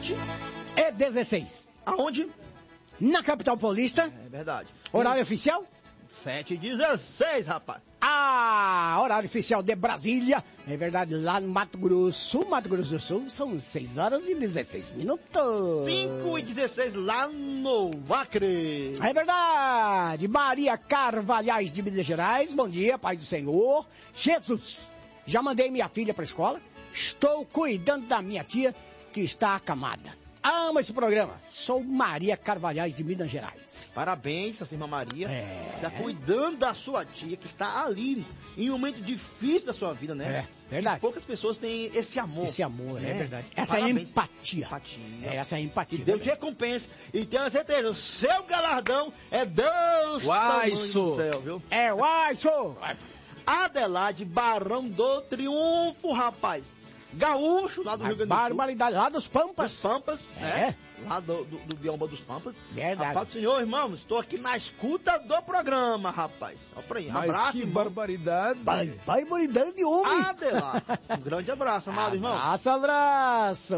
7h16. Aonde? Na capital paulista. É verdade. Horário oficial? 7h16, rapaz. Horário oficial de Brasília. É verdade, lá no Mato Grosso do Sul, são 6h16. 5h16 lá no Acre. É verdade. Maria Carvalhais de Minas Gerais. Bom dia, Pai do Senhor. Jesus, já mandei minha filha para a escola. Estou cuidando da minha tia que está acamada. Amo esse programa. Sou Maria Carvalhais de Minas Gerais. Parabéns, sua irmã Maria. Está cuidando da sua tia, que está ali, em um momento difícil da sua vida, né? É, verdade. E poucas pessoas têm esse amor. Esse amor, né? É verdade. Essa Parabéns. é empatia. Essa é empatia. Que Deus te recompense. E tenha certeza, o seu galardão é Deus do céu, viu? É Uaiço. Adelaide Barão do Triunfo, rapaz. Gaúcho, lá do Rio Grande do Sul. Barbaridade, lá dos Pampas. Dos Pampas, né? Lá do bioma dos Pampas. Verdade. Rapaz do Senhor, irmão, estou aqui na escuta do programa, rapaz. Ó pra aí, mas abraço, que irmão. barbaridade. Barbaridade de homem. Adelaide, um grande abraço, amado irmão. Abraço.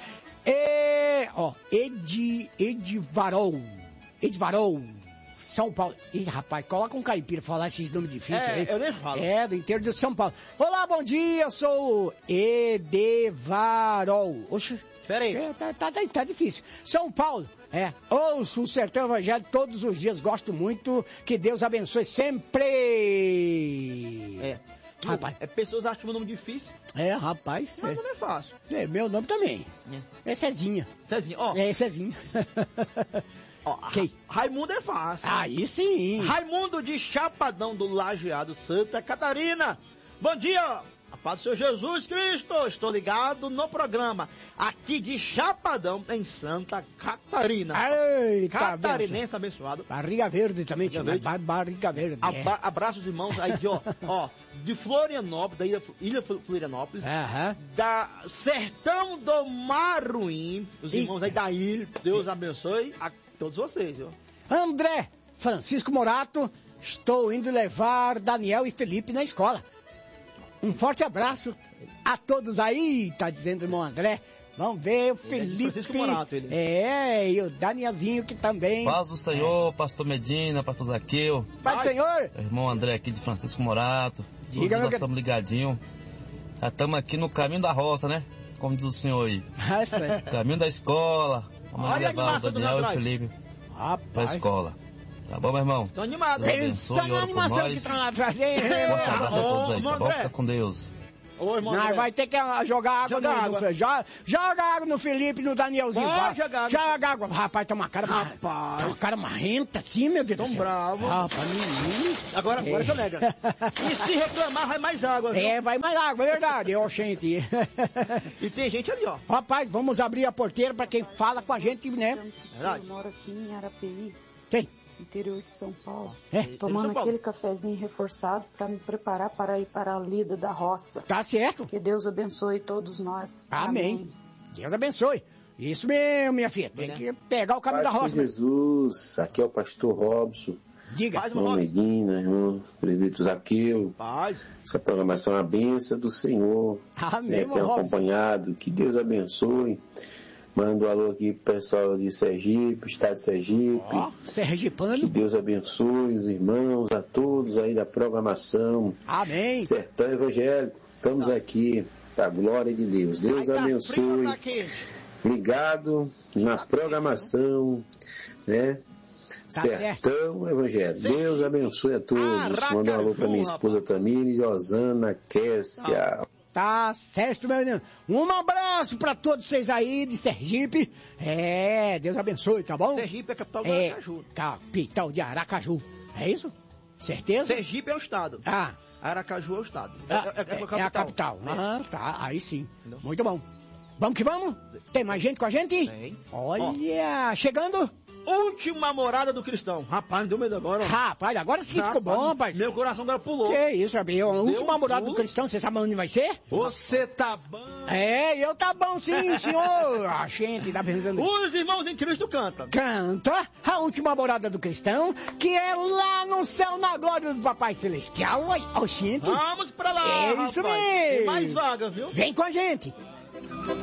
Edivarol, São Paulo. Ih, rapaz, coloca um caipira pra falar esses nomes difíceis aí. Eu nem falo. Do interior de São Paulo. Olá, bom dia, eu sou Edivarol. Oxe, peraí. Tá difícil. São Paulo, ouço o Sertão Evangelho todos os dias, gosto muito, que Deus abençoe sempre. Rapaz. Pessoas acham o nome difícil. Rapaz. Mas não é fácil. Meu nome também. É Cezinha. Cezinha, ó. Cezinha. Raimundo é fácil. Aí sim. Raimundo de Chapadão do Lajeado, Santa Catarina. Bom dia, a paz do Senhor Jesus Cristo. Estou ligado no programa aqui de Chapadão, em Santa Catarina. Eita, catarinense abençoado. Barriga Verde também, Barriga Verde. Abraços, irmãos, aí de Florianópolis, da Ilha Florianópolis, da Sertão do Maruim, os irmãos aí da ilha, Deus abençoe a todos vocês, viu? André Francisco Morato, estou indo levar Daniel e Felipe na escola. Um forte abraço a todos aí, tá dizendo o irmão André. Vamos ver o Felipe. Francisco Morato, ele. E o Danielzinho que também. Paz do Senhor, pastor Medina, pastor Zaqueu. Paz do Senhor. Irmão André aqui de Francisco Morato. Diga, nós estamos ligadinhos. Já estamos aqui no caminho da roça, né? Como diz o senhor aí. Caminho da escola. Vamos levar o Daniel e o Felipe pra escola. Tá bom, meu irmão? Tô animado. Pensa na animação que tá lá atrás dele. Forte abraço a todos aí, tá bom? Fica com Deus. Não, vai ter que jogar água joga água no Felipe e no Danielzinho. Joga água. Rapaz, tá uma cara marrenta assim, meu Deus do céu. Bravo. Rapaz, menino. Agora você nega. E se reclamar, vai mais água, viu? Vai mais água, é verdade. Gente. E tem gente ali, ó. Rapaz, vamos abrir a porteira pra quem fala com a gente, né? Eu moro aqui em Arapeí. Quem? Interior de São Paulo. Tomando aquele cafezinho reforçado para me preparar para ir para a lida da roça. Tá certo. Que Deus abençoe todos nós. Amém. Deus abençoe. Isso mesmo, minha filha. Tem que pegar o caminho da roça. Jesus, aqui é o pastor Robson. Diga. Irmão Medina, irmão presbítero Zaqueu. Paz. Essa programação é uma bênção do Senhor. Amém, Tenho acompanhado. Que Deus abençoe. Mando um alô aqui pro pessoal de Sergipe, estado de Sergipe. Sergipano. Que Deus abençoe os irmãos, a todos aí da programação. Amém. Sertão Evangélico. Estamos aqui para a glória de Deus. Deus abençoe. Ligado na programação, né? Sertão Evangélico. Deus abençoe a todos. Manda um alô para minha esposa Tamires, Osana, Kessia. Tá certo, meu menino. Um abraço pra todos vocês aí de Sergipe. Deus abençoe, tá bom? Sergipe é capital de Aracaju. Capital de Aracaju. É isso? Certeza? Sergipe é o estado. Aracaju é o estado. É a capital. É. Tá. Aí sim. Entendeu? Muito bom. Vamos que vamos? Tem mais gente com a gente? Tem. Olha, chegando. Última morada do cristão. Rapaz, me deu medo agora. Rapaz, agora sim ficou bom, rapaz. Meu coração agora pulou. Que isso, Rabinho? A última morada do cristão, você sabe onde vai ser? Você tá bom. Eu tá bom sim, senhor. A gente tá pensando. Os irmãos em Cristo cantam. Canta a última morada do cristão, que é lá no céu, na glória do Papai Celestial. Gente. Vamos pra lá, É isso rapaz. mesmo. Tem mais vaga, viu? Vem com a gente.